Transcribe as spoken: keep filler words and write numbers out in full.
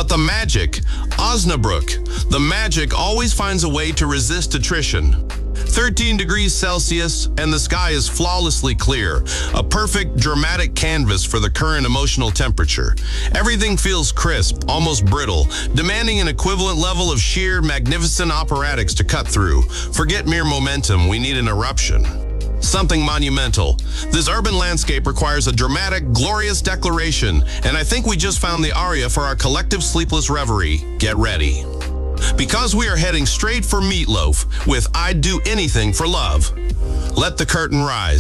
But the magic, Osnabrück, the magic always finds a way to resist attrition. thirteen degrees Celsius and the sky is flawlessly clear, a perfect dramatic canvas for the current emotional temperature. Everything feels crisp, almost brittle, demanding an equivalent level of sheer, magnificent operatics to cut through. Forget mere momentum, we need an eruption. Something monumental. This urban landscape requires a dramatic, glorious declaration, and I think we just found the aria for our collective sleepless reverie. Get ready. Because we are heading straight for Meatloaf with I'd Do Anything for Love. Let the curtain rise.